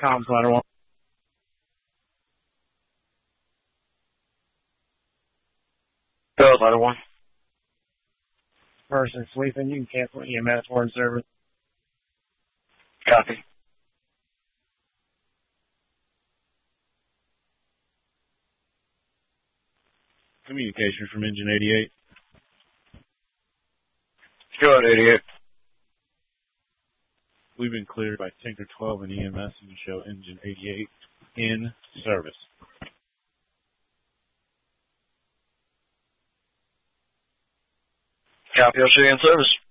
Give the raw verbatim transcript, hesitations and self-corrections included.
Comms ladder one. Go, ladder one. Person sleeping, you can cancel E M S horn service. Copy. Communication from engine eighty-eight. Go ahead, eighty-eight. We've been cleared by Tinker twelve and E M S, and you show engine eighty-eight in service. Copy, I'll show you in service.